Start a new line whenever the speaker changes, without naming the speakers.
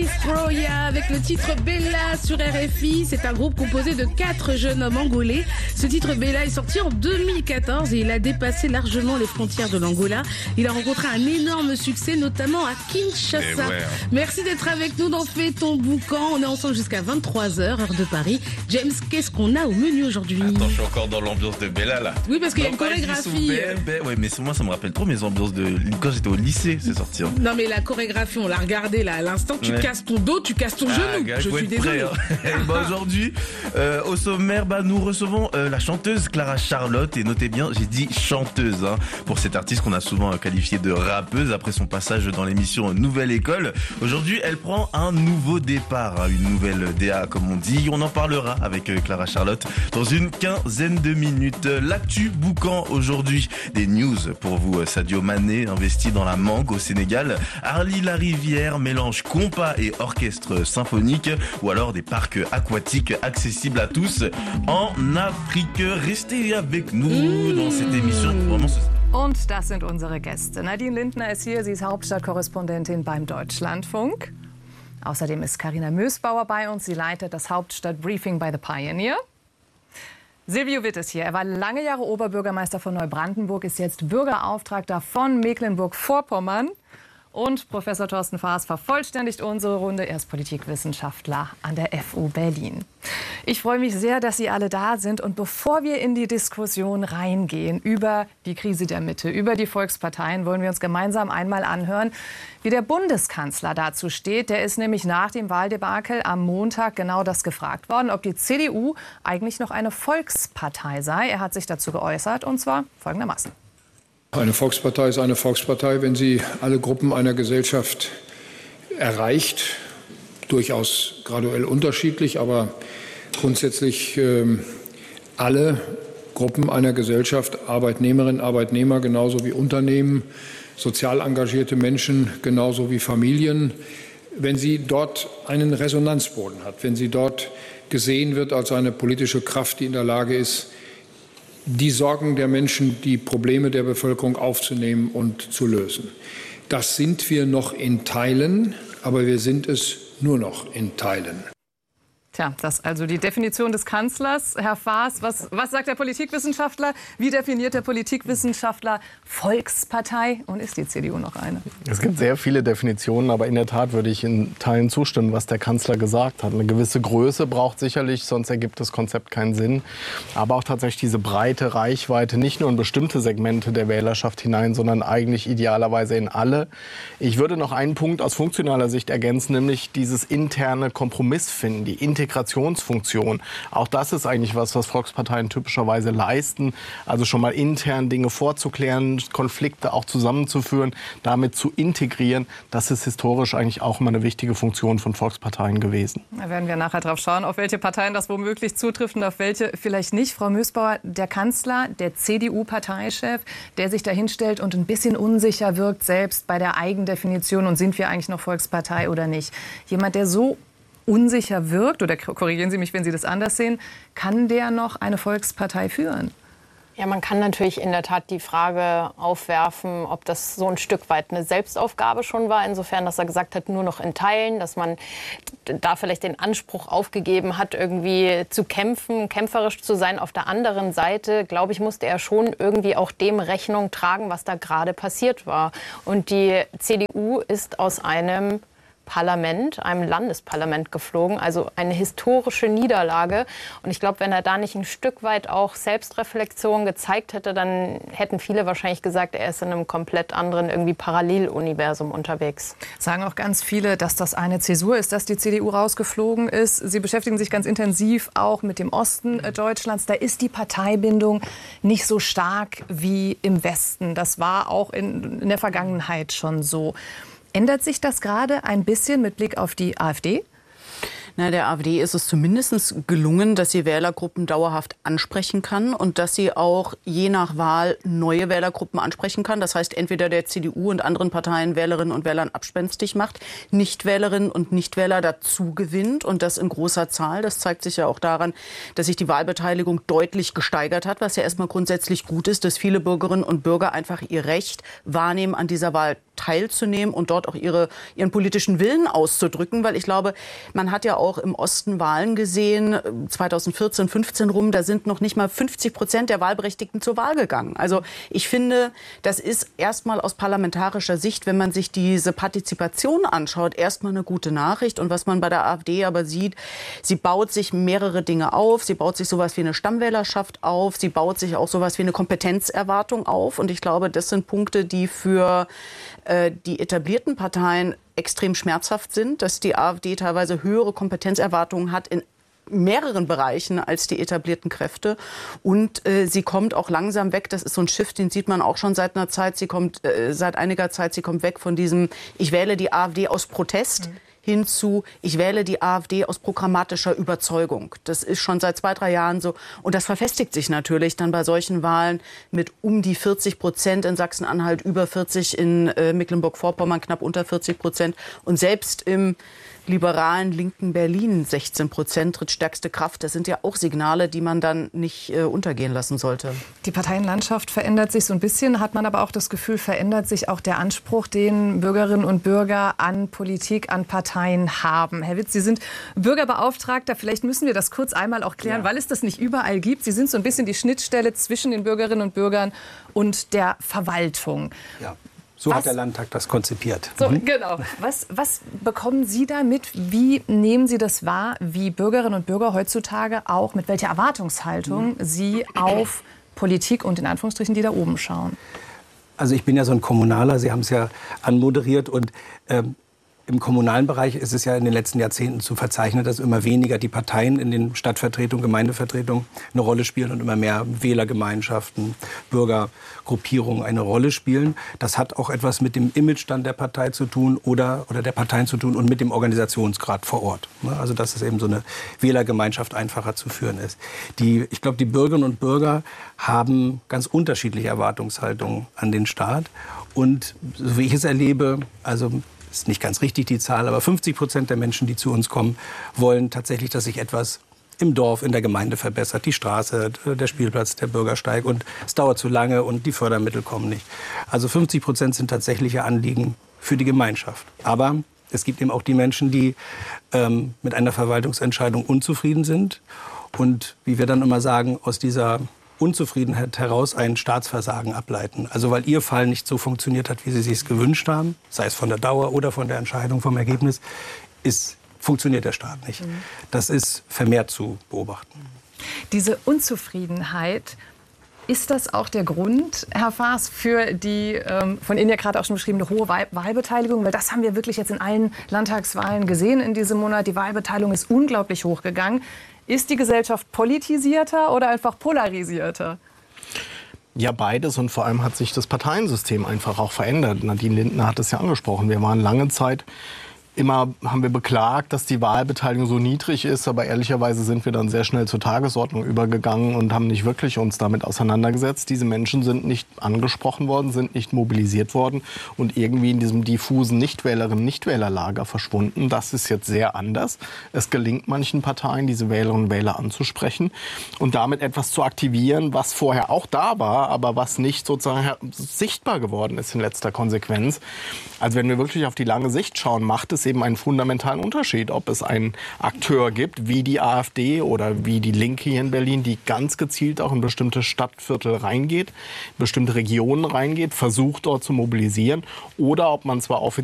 Broya avec le titre Bella sur RFI. C'est un groupe composé de 4 jeunes hommes angolais. Ce titre Bella est sorti en 2014 et il a dépassé largement les frontières de l'Angola. Il a rencontré un énorme succès, notamment à Kinshasa. Merci d'être avec nous dans Fais ton boucan. On est ensemble jusqu'à 23h, heure de Paris. James, qu'est-ce qu'on a au menu aujourd'hui?
Attends, je suis encore dans l'ambiance de Bella là.
Oui, parce qu'il y a une chorégraphie.
Ouais, mais moi ça me rappelle trop mes ambiances de quand j'étais au lycée, c'est sorti. Hein.
Non, mais la chorégraphie, on l'a regardée là à l'instant. Tu casses ton dos, tu casses ton genou.
Gars,
je suis désolée.
Aujourd'hui, au sommaire, nous recevons la chanteuse Clara Charlotte. Et notez bien, j'ai dit chanteuse pour cette artiste qu'on a souvent qualifiée de rappeuse après son passage dans l'émission Nouvelle École. Aujourd'hui, elle prend un nouveau départ, une nouvelle DA comme on dit. On en parlera avec Clara Charlotte dans une quinzaine de minutes. L'actu boucan aujourd'hui, des news pour vous. Sadio Mané investi dans la mangue au Sénégal. Arly Larivière mélange compas et orchestre symphonique, ou alors des parcs aquatiques accessibles à tous en Afrique. Restez avec nous dans cette émission. Vraiment,
Und das sind unsere Gäste. Nadine Lindner ist hier, sie ist Hauptstadtkorrespondentin beim Deutschlandfunk. Außerdem ist Carina Mösbauer bei uns, sie leitet das Hauptstadtbriefing bei The Pioneer. Silvio Witt ist hier. Er war lange Jahre Oberbürgermeister von Neubrandenburg, ist jetzt Bürgerauftragter von Mecklenburg-Vorpommern. Und Professor Thorsten Faas vervollständigt unsere Runde. Er ist Politikwissenschaftler an der FU Berlin. Ich freue mich sehr, dass Sie alle da sind. Und bevor wir in die Diskussion reingehen über die Krise der Mitte, über die Volksparteien, wollen wir uns gemeinsam einmal anhören, wie der Bundeskanzler dazu steht. Der ist nämlich nach dem Wahldebakel am Montag genau das gefragt worden, ob die CDU eigentlich noch eine Volkspartei sei. Er hat sich dazu geäußert, und zwar folgendermaßen.
Eine Volkspartei ist eine Volkspartei, wenn sie alle Gruppen einer Gesellschaft erreicht, durchaus graduell unterschiedlich, aber grundsätzlich alle Gruppen einer Gesellschaft, Arbeitnehmerinnen, Arbeitnehmer genauso wie Unternehmen, sozial engagierte Menschen genauso wie Familien, wenn sie dort einen Resonanzboden hat, wenn sie dort gesehen wird als eine politische Kraft, die in der Lage ist, die Sorgen der Menschen, die Probleme der Bevölkerung aufzunehmen und zu lösen. Das sind wir noch in Teilen, aber wir sind es nur noch in Teilen.
Tja, das ist also die Definition des Kanzlers. Herr Faas, was sagt der Politikwissenschaftler? Wie definiert der Politikwissenschaftler Volkspartei? Und ist die CDU noch eine?
Es gibt sehr viele Definitionen, aber in der Tat würde ich in Teilen zustimmen, was der Kanzler gesagt hat. Eine gewisse Größe braucht sicherlich, sonst ergibt das Konzept keinen Sinn. Aber auch tatsächlich diese breite Reichweite, nicht nur in bestimmte Segmente der Wählerschaft hinein, sondern eigentlich idealerweise in alle. Ich würde noch einen Punkt aus funktionaler Sicht ergänzen, nämlich dieses interne Kompromissfinden, die Integrationsfunktion. Auch das ist eigentlich was Volksparteien typischerweise leisten. Also schon mal intern Dinge vorzuklären, Konflikte auch zusammenzuführen, damit zu integrieren. Das ist historisch eigentlich auch immer eine wichtige Funktion von Volksparteien gewesen.
Da werden wir nachher drauf schauen, auf welche Parteien das womöglich zutrifft und auf welche vielleicht nicht. Frau Mösbauer, der Kanzler, der CDU-Parteichef, der sich da hinstellt und ein bisschen unsicher wirkt, selbst bei der Eigendefinition, und sind wir eigentlich noch Volkspartei oder nicht. Jemand, der so unsicher wirkt, oder korrigieren Sie mich, wenn Sie das anders sehen, kann der noch eine Volkspartei führen?
Ja, man kann natürlich in der Tat die Frage aufwerfen, ob das so ein Stück weit eine Selbstaufgabe schon war, insofern, dass er gesagt hat, nur noch in Teilen, dass man da vielleicht den Anspruch aufgegeben hat, irgendwie zu kämpfen, kämpferisch zu sein. Auf der anderen Seite, glaube ich, musste er schon irgendwie auch dem Rechnung tragen, was da gerade passiert war. Und die CDU ist aus einem Landesparlament geflogen, also eine historische Niederlage. Und ich glaube, wenn er da nicht ein Stück weit auch Selbstreflexion gezeigt hätte, dann hätten viele wahrscheinlich gesagt, er ist in einem komplett anderen irgendwie Paralleluniversum unterwegs.
Sagen auch ganz viele, dass das eine Zäsur ist, dass die CDU rausgeflogen ist. Sie beschäftigen sich ganz intensiv auch mit dem Osten Deutschlands. Da ist die Parteibindung nicht so stark wie im Westen. Das war auch in der Vergangenheit schon so. Ändert sich das gerade ein bisschen mit Blick auf die AfD?
Na, der AfD ist es zumindest gelungen, dass sie Wählergruppen dauerhaft ansprechen kann und dass sie auch je nach Wahl neue Wählergruppen ansprechen kann. Das heißt, entweder der CDU und anderen Parteien Wählerinnen und Wählern abspenstig macht, Nichtwählerinnen und Nichtwähler dazu gewinnt und das in großer Zahl. Das zeigt sich ja auch daran, dass sich die Wahlbeteiligung deutlich gesteigert hat, was ja erstmal grundsätzlich gut ist, dass viele Bürgerinnen und Bürger einfach ihr Recht wahrnehmen, an dieser Wahl teilzunehmen und dort auch ihren politischen Willen auszudrücken, weil ich glaube, man hat ja auch im Osten Wahlen gesehen, 2014, 15 rum, da sind noch nicht mal 50% der Wahlberechtigten zur Wahl gegangen. Also ich finde, das ist erstmal aus parlamentarischer Sicht, wenn man sich diese Partizipation anschaut, erstmal eine gute Nachricht. Und was man bei der AfD aber sieht, sie baut sich mehrere Dinge auf. Sie baut sich sowas wie eine Stammwählerschaft auf. Sie baut sich auch sowas wie eine Kompetenzerwartung auf. Und ich glaube, das sind Punkte, die für die etablierten Parteien extrem schmerzhaft sind, dass die AfD teilweise höhere Kompetenzerwartungen hat in mehreren Bereichen als die etablierten Kräfte. Und sie kommt auch langsam weg. Das ist so ein Shift, den sieht man auch schon seit einer Zeit. Sie kommt seit einiger Zeit, sie kommt weg von diesem, ich wähle die AfD aus Protest, hin zu, ich wähle die AfD aus programmatischer Überzeugung. Das ist schon seit 2-3 Jahren so. Und das verfestigt sich natürlich dann bei solchen Wahlen mit um die 40% in Sachsen-Anhalt, über 40% in Mecklenburg-Vorpommern, knapp unter 40%. Und selbst im liberalen linken Berlin 16%, drittstärkste Kraft. Das sind ja auch Signale, die man dann nicht untergehen lassen sollte.
Die Parteienlandschaft verändert sich so ein bisschen, hat man aber auch das Gefühl, verändert sich auch der Anspruch, den Bürgerinnen und Bürger an Politik, an Parteien haben. Herr Witz, Sie sind Bürgerbeauftragter. Vielleicht müssen wir das kurz einmal auch klären, weil es das nicht überall gibt. Sie sind so ein bisschen die Schnittstelle zwischen den Bürgerinnen und Bürgern und der Verwaltung.
Ja. So hat der Landtag das konzipiert.
So, genau. Was bekommen Sie da mit? Wie nehmen Sie das wahr, wie Bürgerinnen und Bürger heutzutage auch, mit welcher Erwartungshaltung Sie auf Politik und in Anführungsstrichen die da oben schauen?
Also ich bin ja so ein Kommunaler, Sie haben es ja anmoderiert und im kommunalen Bereich ist es ja in den letzten Jahrzehnten zu verzeichnen, dass immer weniger die Parteien in den Stadtvertretungen, Gemeindevertretungen eine Rolle spielen und immer mehr Wählergemeinschaften, Bürgergruppierungen eine Rolle spielen. Das hat auch etwas mit dem Image dann der Partei zu tun oder der Parteien zu tun und mit dem Organisationsgrad vor Ort. Also dass es eben so eine Wählergemeinschaft einfacher zu führen ist. Ich glaube, die Bürgerinnen und Bürger haben ganz unterschiedliche Erwartungshaltungen an den Staat. Und so wie ich es erlebe, also ist nicht ganz richtig die Zahl, aber 50% der Menschen, die zu uns kommen, wollen tatsächlich, dass sich etwas im Dorf, in der Gemeinde verbessert. Die Straße, der Spielplatz, der Bürgersteig. Und es dauert zu lange und die Fördermittel kommen nicht. Also 50% sind tatsächliche Anliegen für die Gemeinschaft. Aber es gibt eben auch die Menschen, die mit einer Verwaltungsentscheidung unzufrieden sind. Und wie wir dann immer sagen, aus dieser Unzufriedenheit heraus ein Staatsversagen ableiten. Also weil ihr Fall nicht so funktioniert hat, wie sie sich gewünscht haben, sei es von der Dauer oder von der Entscheidung, vom Ergebnis, funktioniert der Staat nicht. Das ist vermehrt zu beobachten.
Diese Unzufriedenheit, ist das auch der Grund, Herr Faas, für die von Ihnen ja gerade auch schon beschriebene hohe Wahlbeteiligung? Weil das haben wir wirklich jetzt in allen Landtagswahlen gesehen in diesem Monat. Die Wahlbeteiligung ist unglaublich hochgegangen. Ist die Gesellschaft politisierter oder einfach polarisierter?
Ja, beides. Und vor allem hat sich das Parteiensystem einfach auch verändert. Nadine Lindner hat es ja angesprochen. Wir waren lange Zeit haben wir beklagt, dass die Wahlbeteiligung so niedrig ist, aber ehrlicherweise sind wir dann sehr schnell zur Tagesordnung übergegangen und haben nicht wirklich uns damit auseinandergesetzt. Diese Menschen sind nicht angesprochen worden, sind nicht mobilisiert worden und irgendwie in diesem diffusen Nichtwählerinnen-Nichtwählerlager verschwunden. Das ist jetzt sehr anders. Es gelingt manchen Parteien, diese Wählerinnen und Wähler anzusprechen und damit etwas zu aktivieren, was vorher auch da war, aber was nicht sozusagen sichtbar geworden ist in letzter Konsequenz. Also wenn wir wirklich auf die lange Sicht schauen, macht es eben einen fundamentalen Unterschied, ob es einen Akteur gibt, wie die AfD oder wie die Linke hier in Berlin, die ganz gezielt auch in bestimmte Stadtviertel reingeht, in bestimmte Regionen reingeht, versucht dort zu mobilisieren, oder ob man zwar offiziell